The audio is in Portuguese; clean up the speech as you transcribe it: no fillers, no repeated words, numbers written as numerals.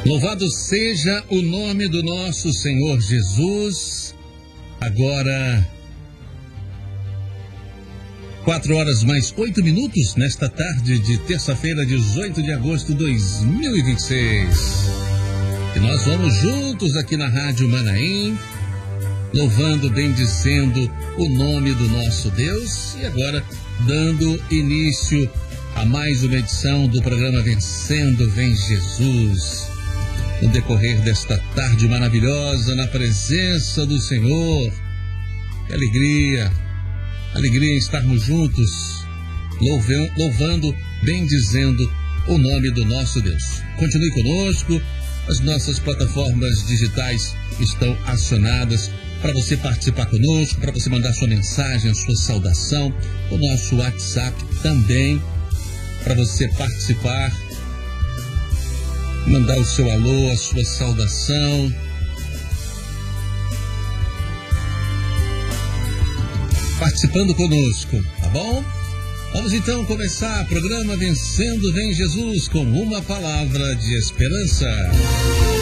Louvado seja o nome do nosso Senhor Jesus. Agora, 4h mais 8 nesta tarde de terça-feira, 18 de agosto de 2026. E nós vamos juntos aqui na Rádio Manaim, louvando, bendizendo o nome do nosso Deus. E agora, dando início a mais uma edição do programa Vencendo Vem Jesus. No decorrer desta tarde maravilhosa, na presença do Senhor. Que alegria em estarmos juntos, louvando, bendizendo o nome do nosso Deus. Continue conosco, as nossas plataformas digitais estão acionadas para você participar conosco, para você mandar sua mensagem, a sua saudação, o nosso WhatsApp também, para você participar, mandar o seu alô, a sua saudação. Participando conosco, tá bom? Vamos então começar o programa Vencendo Vem Jesus com uma palavra de esperança.